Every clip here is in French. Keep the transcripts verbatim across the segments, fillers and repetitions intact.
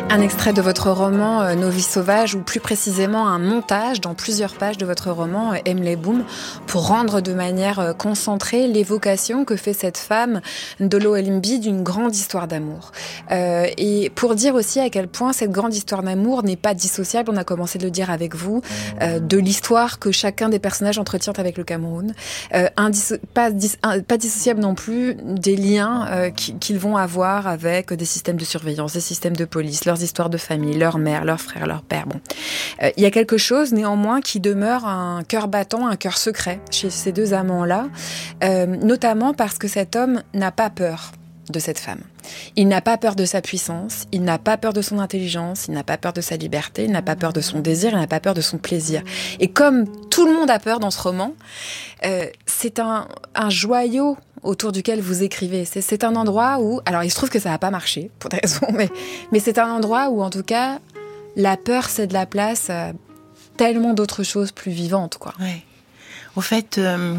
Un extrait de votre roman euh, Nos vies sauvages, ou plus précisément un montage dans plusieurs pages de votre roman euh, Emily Boom, pour rendre de manière euh, concentrée l'évocation que fait cette femme, Ndolo Elimbi, d'une grande histoire d'amour. Euh, et pour dire aussi à quel point cette grande histoire d'amour n'est pas dissociable, on a commencé de le dire avec vous, euh, de l'histoire que chacun des personnages entretient avec le Cameroun. Euh, indisso- pas, dis- un, pas dissociable non plus des liens euh, qu'ils vont avoir avec des systèmes de surveillance, des systèmes de police, leurs histoires de famille, leur mère, leurs frères, leurs pères. Bon, euh, il y a quelque chose néanmoins qui demeure un cœur battant, un cœur secret chez ces deux amants-là, euh, notamment parce que cet homme n'a pas peur de cette femme. Il n'a pas peur de sa puissance, il n'a pas peur de son intelligence, il n'a pas peur de sa liberté, il n'a pas peur de son désir, il n'a pas peur de son plaisir. Et comme tout le monde a peur dans ce roman, euh, c'est un, un joyau autour duquel vous écrivez. C'est, c'est un endroit où... Alors, il se trouve que ça n'a pas marché, pour des raisons, mais, mais c'est un endroit où, en tout cas, la peur cède la place à tellement d'autres choses plus vivantes, quoi. Ouais. Au fait, euh,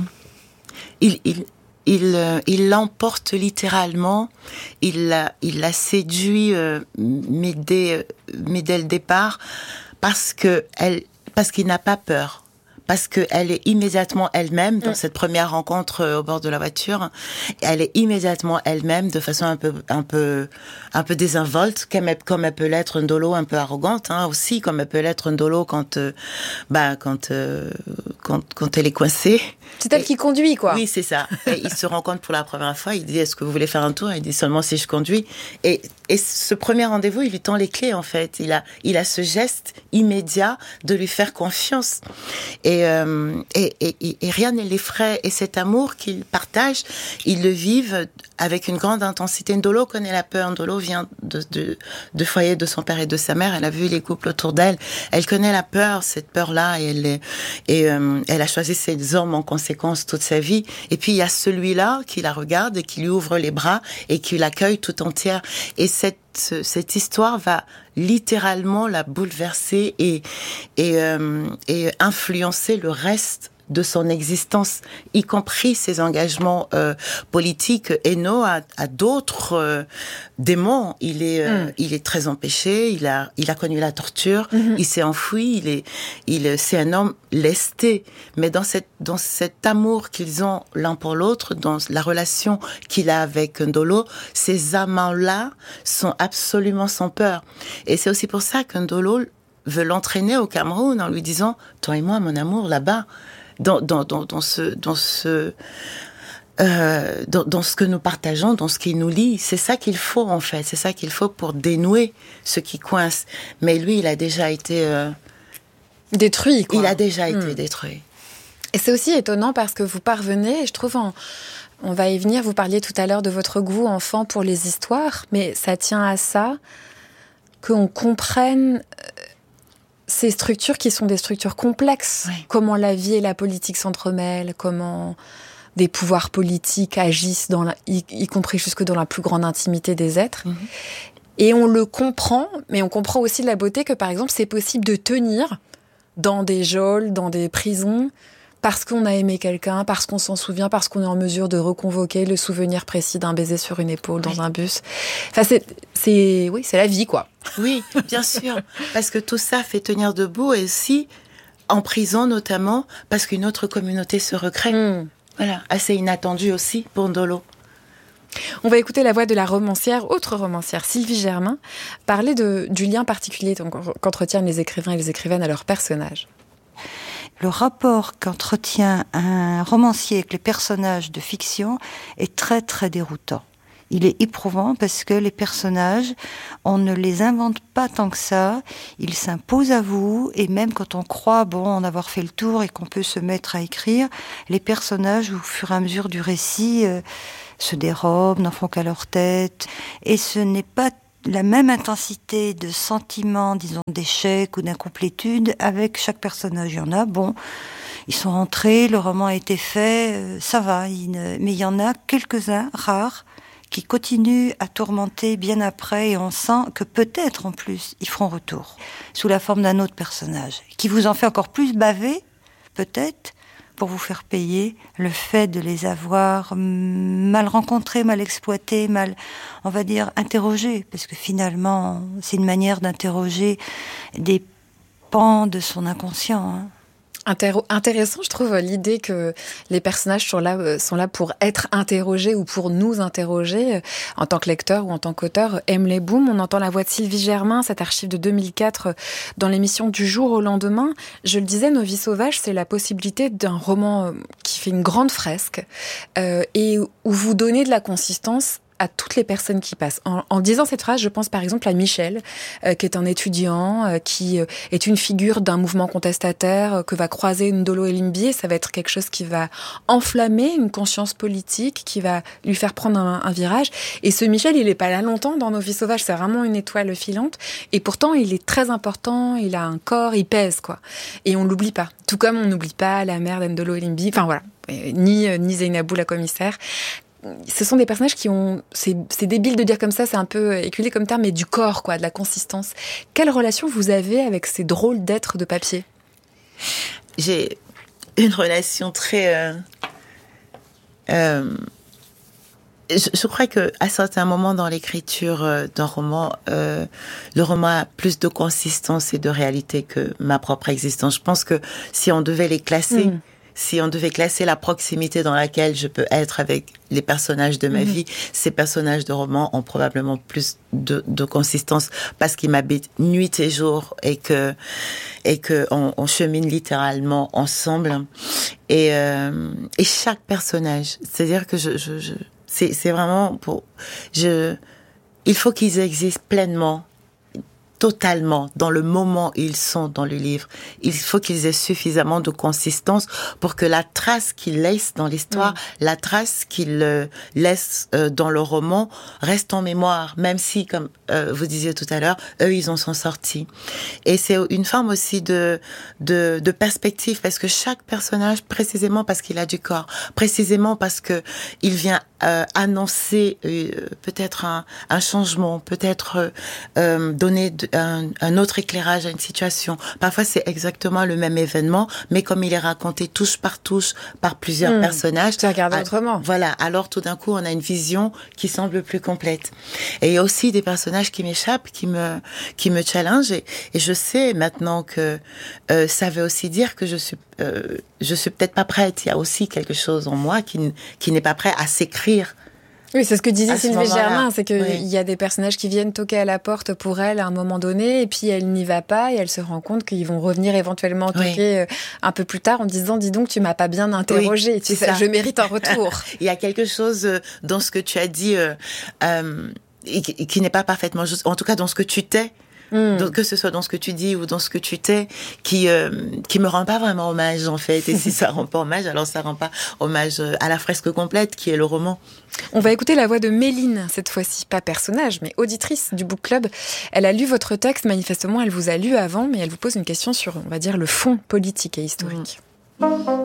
il... il... Il, euh, il l'emporte littéralement, il la, il la séduit, euh, mais, dès, mais dès le départ, parce que elle, parce qu'il n'a pas peur. Parce qu'elle est immédiatement elle-même dans mmh. cette première rencontre euh, au bord de la voiture. Elle est immédiatement elle-même de façon un peu, un peu, un peu désinvolte, comme elle, comme elle peut l'être Ndolo, un peu arrogante, hein, aussi, comme elle peut l'être Ndolo quand, euh, bah, quand, euh, quand, quand elle est coincée. C'est elle et, qui conduit, quoi. Oui, c'est ça. Et il se rencontre pour la première fois. Il dit, est-ce que vous voulez faire un tour? Il dit seulement si je conduis. Et, et ce premier rendez-vous, il lui tend les clés, en fait. Il a, il a ce geste immédiat de lui faire confiance. Et, euh, et, et, et rien ne l'effraie. Et cet amour qu'ils partagent, ils le vivent avec une grande intensité. Ndolo connaît la peur. Ndolo vient de, de, de foyer de son père et de sa mère. Elle a vu les couples autour d'elle. Elle connaît la peur, cette peur-là. Et elle, est, et, euh, elle a choisi ses hommes en conséquence toute sa vie. Et puis, il y a celui-là qui la regarde et qui lui ouvre les bras et qui l'accueille tout entière. Et cette, cette histoire va littéralement la bouleverser et, et, euh, et influencer le reste de son existence, y compris ses engagements euh, politiques. Eno a, a d'autres euh, démons. Il est, euh, mm. il est très empêché. Il a, il a connu la torture. Mm-hmm. Il s'est enfoui. Il est, il, c'est un homme lesté. Mais dans cette, dans cet amour qu'ils ont l'un pour l'autre, dans la relation qu'il a avec Ndolo, ces amants-là sont absolument sans peur. Et c'est aussi pour ça que Ndolo veut l'entraîner au Cameroun en lui disant, toi et moi, mon amour, là-bas, Dans, dans, dans, dans ce, dans ce, euh, dans, dans ce que nous partageons, dans ce qui nous lie. C'est ça qu'il faut, en fait. C'est ça qu'il faut pour dénouer ce qui coince. Mais lui, il a déjà été... Euh, détruit, quoi. Il a déjà mmh. été détruit. Et c'est aussi étonnant parce que vous parvenez, je trouve, en, on va y venir, vous parliez tout à l'heure de votre goût enfant pour les histoires, mais ça tient à ça qu'on comprenne... ces structures qui sont des structures complexes. Oui. Comment la vie et la politique s'entremêlent, comment des pouvoirs politiques agissent, dans la, y, y compris jusque dans la plus grande intimité des êtres. Mm-hmm. Et on le comprend, mais on comprend aussi la beauté que, par exemple, c'est possible de tenir dans des geôles, dans des prisons, parce qu'on a aimé quelqu'un, parce qu'on s'en souvient, parce qu'on est en mesure de reconvoquer le souvenir précis d'un baiser sur une épaule dans oui. un bus. Enfin, c'est, c'est, oui, c'est la vie, quoi. Oui, bien sûr. Parce que tout ça fait tenir debout et aussi, en prison notamment, parce qu'une autre communauté se recrée. Mm. Voilà, assez inattendu aussi pour Ndolo. On va écouter la voix de la romancière, autre romancière, Sylvie Germain, parler de, du lien particulier donc, qu'entretiennent les écrivains et les écrivaines à leurs personnages. Le rapport qu'entretient un romancier avec les personnages de fiction est très très déroutant. Il est éprouvant parce que les personnages, on ne les invente pas tant que ça, ils s'imposent à vous, et même quand on croit bon en avoir fait le tour et qu'on peut se mettre à écrire, les personnages au fur et à mesure du récit euh, se dérobent, n'en font qu'à leur tête, et ce n'est pas la même intensité de sentiments, disons, d'échec ou d'incomplétude avec chaque personnage. Il y en a, bon, ils sont rentrés, le roman a été fait, euh, ça va, il ne... mais il y en a quelques-uns, rares, qui continuent à tourmenter bien après, et on sent que peut-être, en plus, ils feront retour, sous la forme d'un autre personnage, qui vous en fait encore plus baver, peut-être, pour vous faire payer le fait de les avoir mal rencontrés, mal exploités, mal, on va dire, interrogés, parce que finalement, c'est une manière d'interroger des pans de son inconscient, hein. Intér- intéressant, je trouve, l'idée que les personnages sont là, euh, sont là pour être interrogés ou pour nous interroger euh, en tant que lecteur ou en tant qu'auteur. Emily Boom, on entend la voix de Sylvie Germain, cet archive de deux mille quatre, euh, dans l'émission Du jour au lendemain. Je le disais, Nos vies sauvages, c'est la possibilité d'un roman euh, qui fait une grande fresque euh, et où vous donnez de la consistance à toutes les personnes qui passent. En, en disant cette phrase, je pense par exemple à Michel, euh, qui est un étudiant, euh, qui euh, est une figure d'un mouvement contestataire, euh, que va croiser Ndolo Elimbi. Ça va être quelque chose qui va enflammer une conscience politique, qui va lui faire prendre un, un virage. Et ce Michel, il est pas là longtemps dans Nos vies sauvages, c'est vraiment une étoile filante. Et pourtant, il est très important, il a un corps, il pèse, quoi. Et on l'oublie pas. Tout comme on n'oublie pas la mère d'Ndolo Elimbi, enfin voilà, ni, ni Zainabou la commissaire. Ce sont des personnages qui ont, c'est, c'est débile de dire comme ça, c'est un peu éculé comme terme, mais du corps, quoi, de la consistance. Quelle relation vous avez avec ces drôles d'êtres de papier ? J'ai une relation très... Euh, euh, je, je crois que à certains moments dans l'écriture euh, d'un roman, euh, le roman a plus de consistance et de réalité que ma propre existence. Je pense que si on devait les classer... Mmh. Si on devait classer la proximité dans laquelle je peux être avec les personnages de ma mmh. vie, ces personnages de romans ont probablement plus de, de consistance parce qu'ils m'habitent nuit et jour et que et que on, on chemine littéralement ensemble. Et euh, et chaque personnage, c'est-à-dire que je je, je c'est c'est vraiment pour je il faut qu'ils existent pleinement. Totalement dans le moment où ils sont dans le livre. Il faut qu'ils aient suffisamment de consistance pour que la trace qu'ils laissent dans l'histoire, mmh. la trace qu'ils euh, laissent euh, dans le roman reste en mémoire, même si, comme euh, vous disiez tout à l'heure, eux, ils en sont sortis. Et c'est une forme aussi de, de, de perspective, parce que chaque personnage, précisément parce qu'il a du corps, précisément parce que il vient euh, annoncer euh, peut-être un, un changement, peut-être euh, donner de, Un, un autre éclairage à une situation. Parfois, c'est exactement le même événement, mais comme il est raconté touche par touche par plusieurs mmh, personnages. Tu regardes à, autrement. Voilà. Alors, tout d'un coup, on a une vision qui semble plus complète. Et il y a aussi des personnages qui m'échappent, qui me, qui me challengent. Et, et je sais maintenant que euh, ça veut aussi dire que je suis, euh, je suis peut-être pas prête. Il y a aussi quelque chose en moi qui, qui n'est pas prêt à s'écrire. Oui, c'est ce que disait Sylvie Germain, c'est qu'il oui. y a des personnages qui viennent toquer à la porte pour elle à un moment donné, et puis elle n'y va pas, et elle se rend compte qu'ils vont revenir éventuellement toquer oui. un peu plus tard en disant « Dis donc, tu m'as pas bien interrogé, oui, tu sais, je mérite un retour. » Il y a quelque chose dans ce que tu as dit euh, euh, qui, qui n'est pas parfaitement juste, en tout cas dans ce que tu t'es. Mmh. Donc, que ce soit dans ce que tu dis ou dans ce que tu t'es, qui euh, qui me rend pas vraiment hommage en fait. Et si ça rend pas hommage, alors ça rend pas hommage à la fresque complète qui est le roman. On va écouter la voix de Méline cette fois-ci, pas personnage, mais auditrice du Book Club. Elle a lu votre texte, manifestement, elle vous a lu avant, mais elle vous pose une question sur, on va dire, le fond politique et historique. Mmh.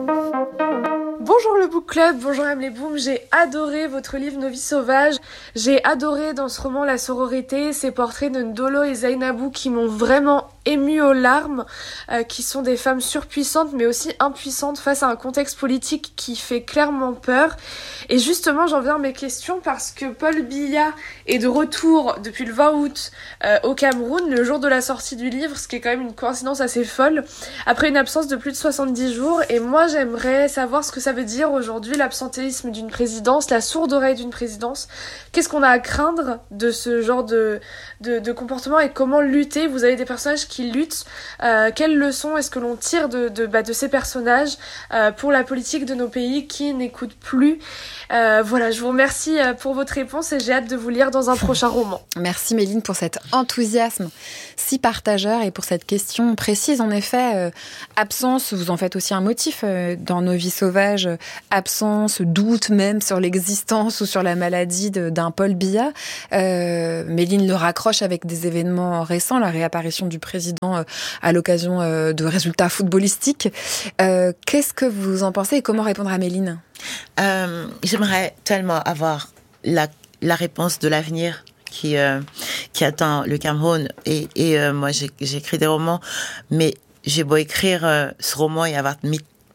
Bonjour le Book Club, bonjour Emily Boom, j'ai adoré votre livre Nos vies sauvages, j'ai adoré dans ce roman la sororité, ces portraits de Ndolo et Zainabou qui m'ont vraiment émue aux larmes, euh, qui sont des femmes surpuissantes mais aussi impuissantes face à un contexte politique qui fait clairement peur. Et justement j'en viens à mes questions parce que Paul Biya est de retour depuis le vingt août euh, au Cameroun, le jour de la sortie du livre, ce qui est quand même une coïncidence assez folle, après une absence de plus de soixante-dix jours. Et moi j'aimerais savoir ce que ça veut dire aujourd'hui l'absentéisme d'une présidence, la sourde oreille d'une présidence. Qu'est-ce qu'on a à craindre de ce genre de, de, de comportement et comment lutter? Vous avez des personnages qui luttent. Euh, quelles leçons est-ce que l'on tire de, de, bah, de ces personnages euh, pour la politique de nos pays qui n'écoutent plus? Euh, voilà, je vous remercie pour votre réponse et j'ai hâte de vous lire dans un prochain roman. Merci Méline pour cet enthousiasme si partageur et pour cette question précise. En effet, euh, absence, vous en faites aussi un motif euh, dans Nos vies sauvages, euh, absence, doute même sur l'existence ou sur la maladie de, d'un Paul Biya. Euh, Méline le raccroche avec des événements récents, la réapparition du président euh, à l'occasion euh, de résultats footballistiques. Euh, qu'est-ce que vous en pensez et comment répondre à Méline ? Euh, j'aimerais tellement avoir la, la réponse de l'avenir qui, euh, qui attend le Cameroun. Et, et euh, moi, j'ai, j'écris des romans, mais j'ai beau écrire euh, ce roman et avoir mis, pris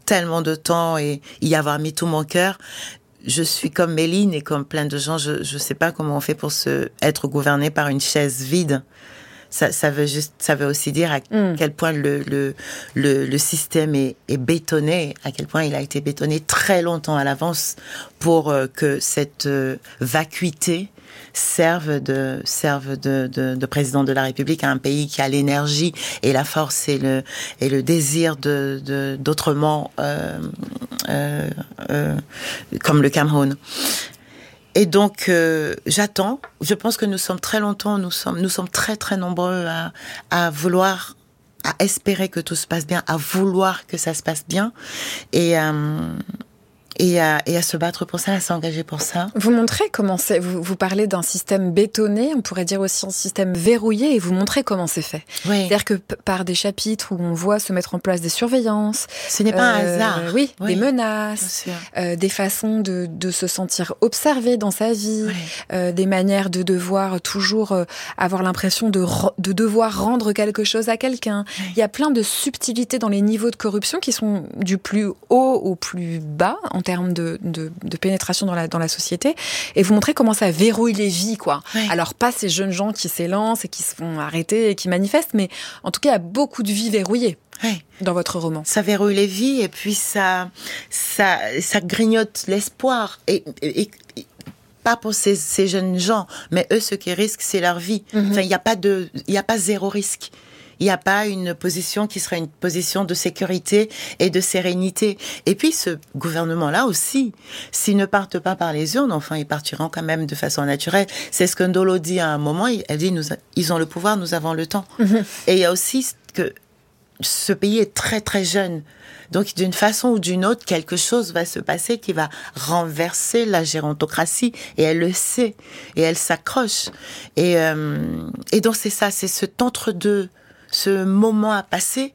tellement de temps et y avoir mis tout mon cœur. Je suis comme Méline et comme plein de gens, je je sais pas comment on fait pour se être gouverné par une chaise vide. Ça, ça veut juste, ça veut aussi dire à mm. quel point le le le, le système est, est bétonné, à quel point il a été bétonné très longtemps à l'avance pour euh, que cette euh, vacuité serve de serve de, de de président de la République à un pays qui a l'énergie et la force et le et le désir de de d'autrement euh, euh, euh, comme le Cameroun. Et donc euh, j'attends. Je pense que nous sommes très longtemps, nous sommes nous sommes très très nombreux à à vouloir, à espérer que tout se passe bien, à vouloir que ça se passe bien, et euh, Et à, et à se battre pour ça, à s'engager pour ça. Vous montrez comment c'est, vous, vous parlez d'un système bétonné, on pourrait dire aussi un système verrouillé, et vous montrez comment c'est fait. Oui. C'est-à-dire que p- par des chapitres où on voit se mettre en place des surveillances. Ce n'est pas euh, un hasard. Oui, oui. Des menaces, euh, des façons de, de se sentir observé dans sa vie, oui. euh, des manières de devoir toujours euh, avoir l'impression de, re- de devoir rendre quelque chose à quelqu'un. Oui. Il y a plein de subtilités dans les niveaux de corruption qui sont du plus haut au plus bas, en termes de, de, de pénétration dans la, dans la société, et vous montrez comment ça verrouille les vies, quoi. Ouais. Alors, pas ces jeunes gens qui s'élancent et qui se font arrêter et qui manifestent, mais en tout cas, il y a beaucoup de vies verrouillées. Ouais. Dans votre roman. Ça verrouille les vies, et puis ça, ça, ça grignote l'espoir. Et, et, et pas pour ces, ces jeunes gens, mais eux, ce qui risquent, c'est leur vie. Mm-hmm. Enfin, il n'y a pas de, il n'y a pas zéro risque. Il n'y a pas une position qui serait une position de sécurité et de sérénité. Et puis, ce gouvernement-là aussi, s'ils ne partent pas par les urnes, enfin, ils partiront quand même de façon naturelle. C'est ce que Ndolo dit à un moment. Elle dit, nous, ils ont le pouvoir, nous avons le temps. Mm-hmm. Et il y a aussi que ce pays est très, très jeune. Donc, d'une façon ou d'une autre, quelque chose va se passer qui va renverser la gérontocratie. Et elle le sait. Et elle s'accroche. Et, euh, et donc, c'est ça, c'est cet entre-deux, ce moment à passer,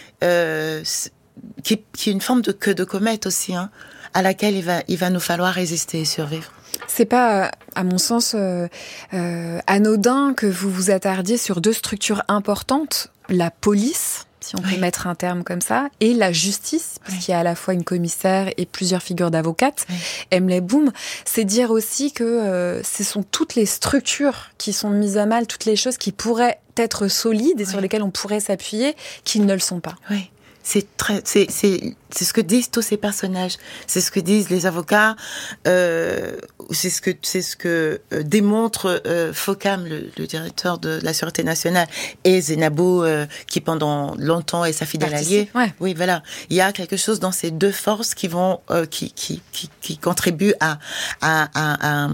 euh, qui, qui est une forme de queue de comète aussi, hein, à laquelle il va, il va nous falloir résister et survivre. C'est pas, à mon sens, euh, euh, anodin que vous vous attardiez sur deux structures importantes, la police, si on peut oui. mettre un terme comme ça, et la justice, parce oui. qu'il y a à la fois une commissaire et plusieurs figures d'avocates. Oui. Emily Boom, c'est dire aussi que euh, ce sont toutes les structures qui sont mises à mal, toutes les choses qui pourraient être solides et oui. sur lesquelles on pourrait s'appuyer, qui ne le sont pas. Oui. C'est très, c'est, c'est, c'est ce que disent tous ces personnages. C'est ce que disent les avocats. Euh, c'est ce que, c'est ce que euh, démontre euh, Fokam, le, le directeur de la Sûreté nationale, et Zainabou, euh, qui pendant longtemps est sa fidèle alliée. Ouais. Oui, voilà. Il y a quelque chose dans ces deux forces qui vont, euh, qui, qui, qui, qui contribuent à, à, à, à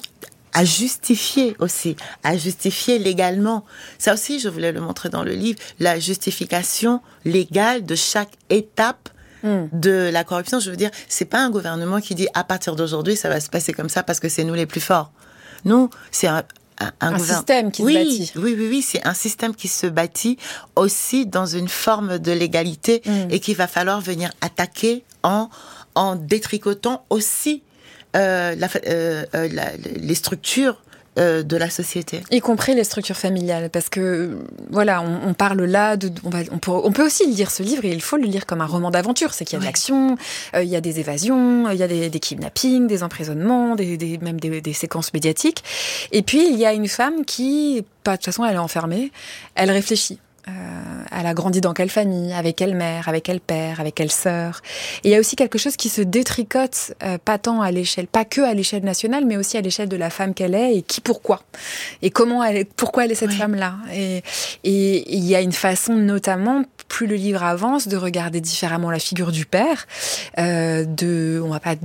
à justifier aussi, à justifier légalement. Ça aussi, je voulais le montrer dans le livre, la justification légale de chaque étape mm. de la corruption. Je veux dire, c'est pas un gouvernement qui dit à partir d'aujourd'hui, ça va se passer comme ça parce que c'est nous les plus forts. Non, c'est un, un, un, un système qui oui, se bâtit. Oui, oui, oui, c'est un système qui se bâtit aussi dans une forme de légalité mm. et qu'il va falloir venir attaquer en, en détricotant aussi Euh, la, euh, euh, la, les structures euh, de la société, y compris les structures familiales, parce que voilà, on, on parle là de, on, va, on, peut, on peut aussi lire ce livre et il faut le lire comme un roman d'aventure. C'est qu'il y a oui. de l'action, euh, il y a des évasions, il y a des, des kidnappings, des emprisonnements, des, des, même des, des séquences médiatiques. Et puis il y a une femme qui, pas, de toute façon, elle est enfermée, elle réfléchit. Euh, elle a grandi dans quelle famille, avec quelle mère, avec quel père, avec quelle sœur. Et il y a aussi quelque chose qui se détricote, euh, pas tant à l'échelle, pas que à l'échelle nationale, mais aussi à l'échelle de la femme qu'elle est et qui, pourquoi, et comment elle est, pourquoi elle est cette oui. femme-là. Et et il y a une façon, notamment, plus le livre avance, de regarder différemment la figure du père. Euh, de, on va pas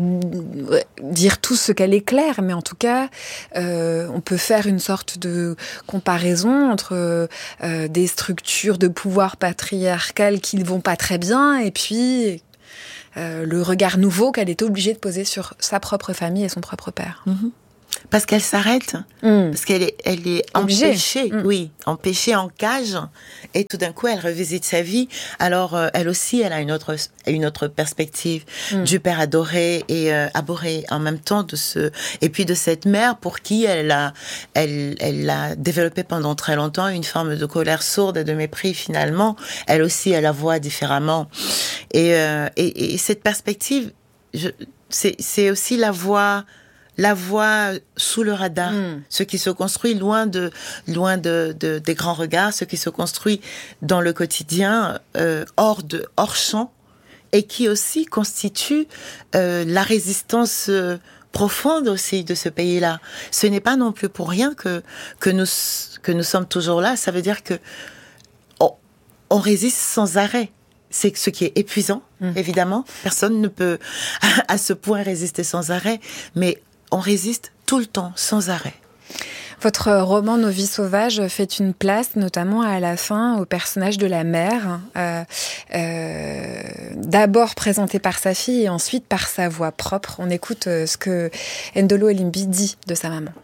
dire tout ce qu'elle éclaire, mais en tout cas, euh, on peut faire une sorte de comparaison entre euh, des structures de pouvoir patriarcal qui ne vont pas très bien, et puis euh, le regard nouveau qu'elle est obligée de poser sur sa propre famille et son propre père. Mmh. Parce qu'elle s'arrête, mmh. parce qu'elle est, elle est empêchée, mmh. oui, empêchée en cage, et tout d'un coup, elle revisite sa vie. Alors, euh, elle aussi, elle a une autre, une autre perspective mmh. du père adoré et euh, abhorré en même temps de ce, et puis de cette mère pour qui elle a, elle, elle a développé pendant très longtemps une forme de colère sourde et de mépris. Finalement, elle aussi, elle la voit différemment, et, euh, et, et cette perspective, je, c'est, c'est aussi la voie. La voie sous le radar, mmh. ce qui se construit loin de loin de, de des grands regards, ce qui se construit dans le quotidien, euh, hors de hors champ, et qui aussi constitue euh, la résistance euh, profonde aussi de ce pays-là. Ce n'est pas non plus pour rien que que nous que nous sommes toujours là. Ça veut dire que on, on résiste sans arrêt. C'est ce qui est épuisant, mmh. évidemment. Personne ne peut à ce point résister sans arrêt, mais on résiste tout le temps, sans arrêt. Votre roman Nos vies sauvages fait une place, notamment à la fin, au personnage de la mère, euh, euh, d'abord présenté par sa fille et ensuite par sa voix propre. On écoute ce que Ndolo Elimbi dit de sa maman.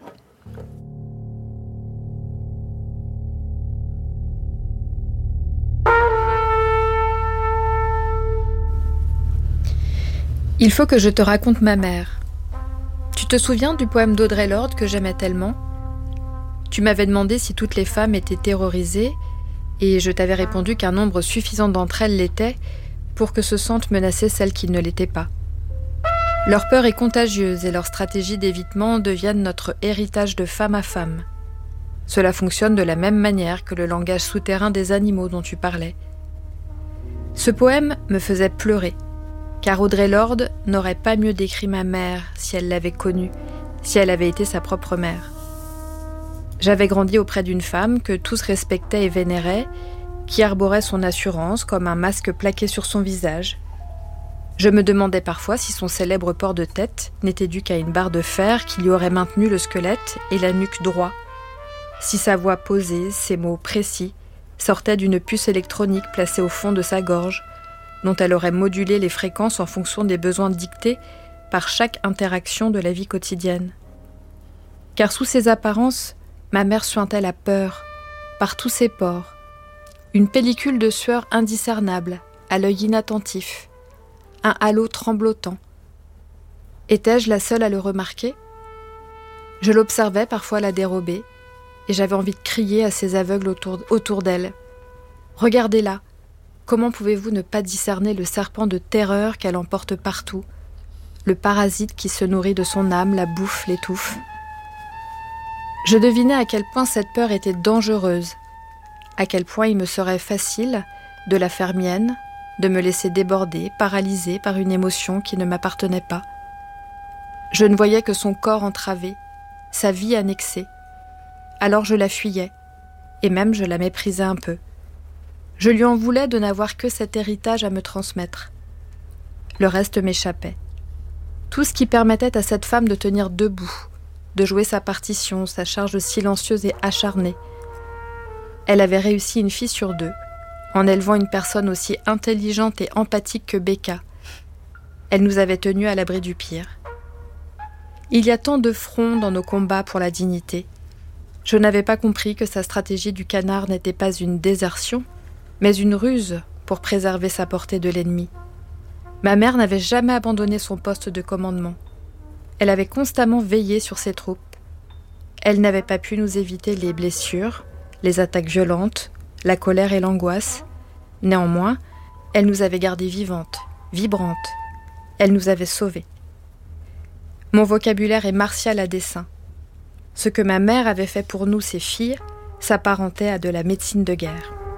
Il faut que je te raconte ma mère. Tu te souviens du poème d'Audre Lorde que j'aimais tellement ? Tu m'avais demandé si toutes les femmes étaient terrorisées, et je t'avais répondu qu'un nombre suffisant d'entre elles l'étaient pour que se sentent menacées celles qui ne l'étaient pas. Leur peur est contagieuse et leur stratégie d'évitement deviennent notre héritage de femme à femme. Cela fonctionne de la même manière que le langage souterrain des animaux dont tu parlais. Ce poème me faisait pleurer. Car Audre Lorde n'aurait pas mieux décrit ma mère si elle l'avait connue, si elle avait été sa propre mère. J'avais grandi auprès d'une femme que tous respectaient et vénéraient, qui arborait son assurance comme un masque plaqué sur son visage. Je me demandais parfois si son célèbre port de tête n'était dû qu'à une barre de fer qui lui aurait maintenu le squelette et la nuque droit, si sa voix posée, ses mots précis, sortaient d'une puce électronique placée au fond de sa gorge, dont elle aurait modulé les fréquences en fonction des besoins dictés par chaque interaction de la vie quotidienne. Car sous ces apparences, ma mère suintait la peur, par tous ses pores, une pellicule de sueur indiscernable, à l'œil inattentif, un halo tremblotant. Étais-je la seule à le remarquer ? Je l'observais parfois la dérober, et j'avais envie de crier à ces aveugles autour, autour d'elle. « Regardez-la ! Comment pouvez-vous ne pas discerner le serpent de terreur qu'elle emporte partout, le parasite qui se nourrit de son âme, la bouffe, l'étouffe ? Je devinais à quel point cette peur était dangereuse, à quel point il me serait facile de la faire mienne, de me laisser déborder, paralysée par une émotion qui ne m'appartenait pas. Je ne voyais que son corps entravé, sa vie annexée. Alors je la fuyais, et même je la méprisais un peu. Je lui en voulais de n'avoir que cet héritage à me transmettre. Le reste m'échappait. Tout ce qui permettait à cette femme de tenir debout, de jouer sa partition, sa charge silencieuse et acharnée. Elle avait réussi une fille sur deux, en élevant une personne aussi intelligente et empathique que Becca. Elle nous avait tenus à l'abri du pire. Il y a tant de fronts dans nos combats pour la dignité. Je n'avais pas compris que sa stratégie du canard n'était pas une désertion, mais une ruse pour préserver sa portée de l'ennemi. Ma mère n'avait jamais abandonné son poste de commandement. Elle avait constamment veillé sur ses troupes. Elle n'avait pas pu nous éviter les blessures, les attaques violentes, la colère et l'angoisse. Néanmoins, elle nous avait gardées vivantes, vibrantes. Elle nous avait sauvés. Mon vocabulaire est martial à dessein. Ce que ma mère avait fait pour nous, ses filles, s'apparentait à de la médecine de guerre.